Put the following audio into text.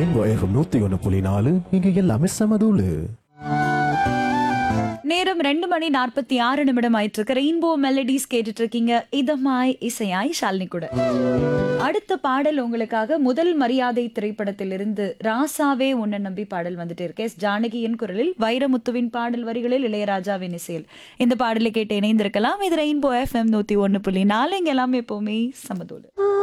Rainbow FM 101.4 இங்க எல்லாமே சமதூளு. நேரம் 2:46 ஆயிட்டு இருக்கு. ரெயின்போ மெலடிஸ் கேட்டுட்டு இருக்கீங்க. இதமாய் இசையாய் ஷாலினி கூட. அடுத்த பாடல் உங்களுக்காக முதல் மரியாதை திரைப்படத்திலிருந்து ராசாவே உன்னை நம்பி பாடல் வந்துட்டு இருக்கு. எஸ் ஜானகியின் குரலில் வைரமுத்துவின் பாடல் வரிகளில் இளையராஜாவின் இசையில் இந்த பாடலை கேட்டு இணைந்திருக்கலாம். இது ரெயின்போ எஃப்எம் 101.4 இங்க எல்லாமே எப்பவுமே சமதூளு.